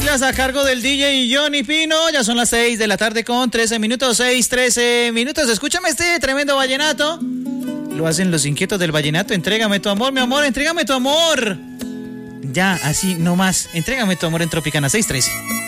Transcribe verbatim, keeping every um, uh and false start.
Islas a cargo del D J Johnny Pino. Ya son las seis de la tarde con trece minutos, seis, trece minutos. Escúchame este tremendo vallenato. Lo hacen los inquietos del vallenato. Entrégame tu amor, mi amor, entrégame tu amor. Ya, así, no más. Entrégame tu amor en Tropicana seis trece.